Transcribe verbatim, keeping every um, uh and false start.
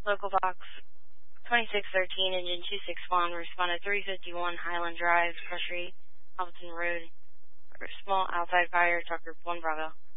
Local box twenty-six thirteen, engine two six one, responded three fifty-one Highland Drive, Crush Rate, Alton Road. Small outside fire, trucker one Bravo.